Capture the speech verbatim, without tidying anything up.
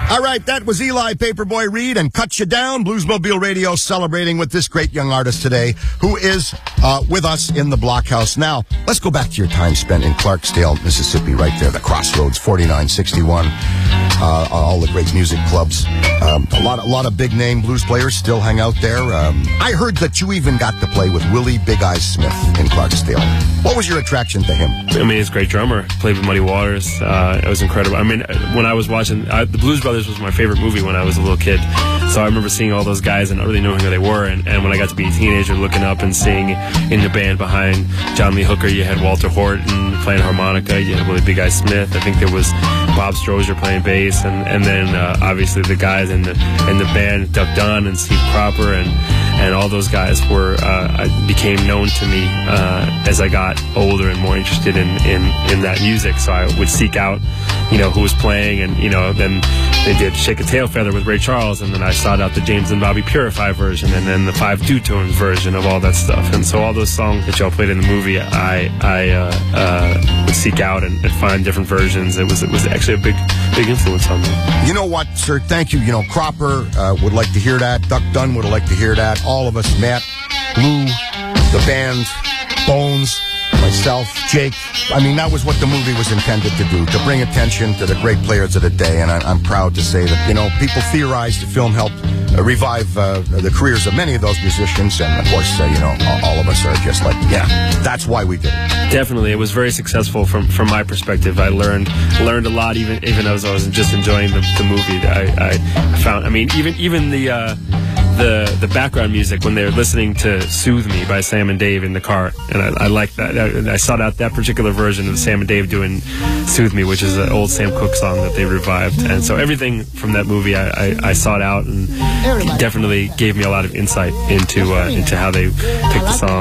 All right, that was Eli Paperboy Reed and Cut You Down. Bluesmobile Radio celebrating with this great young artist today who is uh, with us in the Blockhouse. Now, let's go back to your time spent in Clarksdale, Mississippi, right there, the Crossroads, forty-nine sixty-one, uh, all the great music clubs. Um, a lot, a lot of big-name blues players still hang out there. Um, I heard that you even got to play with Willie Big Eyes Smith in Clarksdale. What was your attraction to him? I mean, he's a great drummer. Played with Muddy Waters. Uh, it was incredible. I mean, when I was watching, I, the Blues Brothers was my favorite movie when I was a little kid. So I remember seeing all those guys and not really knowing who they were. And, and when I got to be a teenager, looking up and seeing in the band behind John Lee Hooker, you had Walter Horton playing harmonica. You had Willie Big Eye Smith. I think there was Bob Strozier playing bass, and and then uh, obviously the guys in the in the band, Duck Dunn and Steve Cropper, and and all those guys were uh, became known to me uh, as I got older and more interested in, in in that music. So I would seek out, you know, who was playing, and you know, then they did Shake a Tail Feather with Ray Charles, and then I sought out the James and Bobby Purify version, and then the Five Two-Tones version of all that stuff. And so all those songs that y'all played in the movie, I I uh, uh, would seek out and, and find different versions. It was it was actually a big big influence on me. You know what, sir? Thank you. You know, Cropper uh, would like to hear that. Duck Dunn would like to hear that. All of us, Matt, Lou, the band, Bones, myself, Jake. I mean, that was what the movie was intended to do, to bring attention to the great players of the day. And I, I'm proud to say that, you know, people theorized the film helped uh, revive uh, the careers of many of those musicians. And, of course, uh, you know, all, all of us are just like, yeah, that's why we did it. Definitely. It was very successful from, from my perspective. I learned learned a lot, even even as I was just enjoying the, the movie. I, I found, I mean, even, even the... Uh, The, the background music when they were listening to Soothe Me by Sam and Dave in the car. And I, I like that. I, I sought out that particular version of Sam and Dave doing Soothe Me, which is an old Sam Cooke song that they revived. And so everything from that movie I, I, I sought out, and definitely gave me a lot of insight into uh, into how they picked the song.